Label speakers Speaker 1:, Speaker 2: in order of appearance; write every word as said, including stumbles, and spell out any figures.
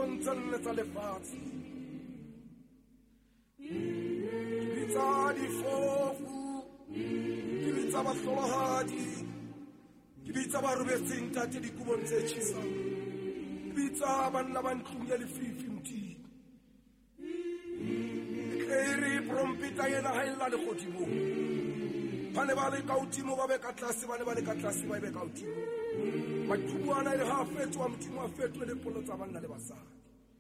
Speaker 1: dikolong tse nne tsa lefatshe. Ke bitsa difofu, ke bitsa bahlohadi, ke bitsa ba robetseng tate dikubong tse tjhesang, ke bitsa banna ba ntlong ya lefifi Modimo. Ke re prompeta yena ha illa le godimong, ba ne ba le ka hodimo ba be ka tlase, ba ne ba le ka tlase ba be ka hodimo. Maqhubu ana le ha fetwa Modimo a fetwe le polo tsa banna le basadi.